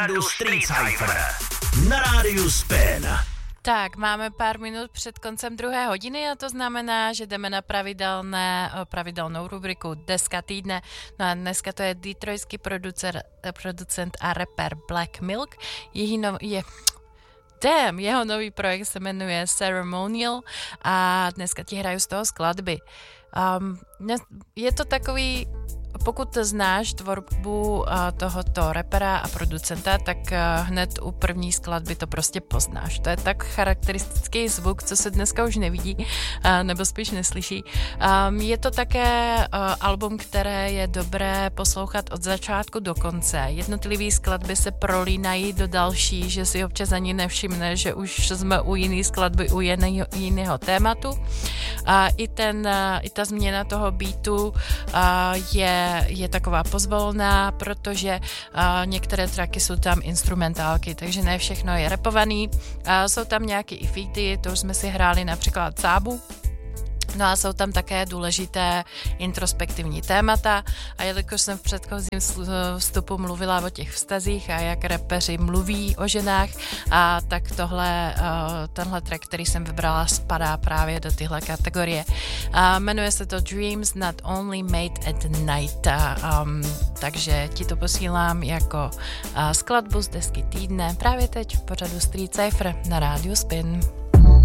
pořadu Street Cypher na rádiu Spin. Tak, máme pár minut před koncem 2. hodiny a to znamená, že jdeme na pravidelnou rubriku Deska týdne. No a dneska to je detroitský producent a rapper Black Milk. Jeho nový projekt se jmenuje Ceremonial a dneska ti hraju z toho skladby. Je to takový, pokud znáš tvorbu tohoto rapera a producenta, tak hned u první skladby to prostě poznáš. To je tak charakteristický zvuk, co se dneska už nevidí, nebo spíš neslyší. Je to také album, které je dobré poslouchat od začátku do konce. Jednotlivé skladby se prolínají do další, že si občas ani nevšimne, že už jsme u jiné skladby, u jiného tématu. I ta změna toho beatu je taková pozvolná, protože některé tracky jsou tam instrumentálky, takže ne všechno je rapovaný. Jsou tam nějaké i featy, to už jsme si hráli například Sábu. No a jsou tam také důležité introspektivní témata a jelikož jsem v předchozím vstupu mluvila o těch vztazích a jak rapeři mluví o ženách, tak tenhle track, který jsem vybrala, spadá právě do tyhle kategorie. Jmenuje se to Dreams Not Only Made at Night, takže ti to posílám jako skladbu z desky týdne právě teď v pořadu Street Cypher na rádiu Spin.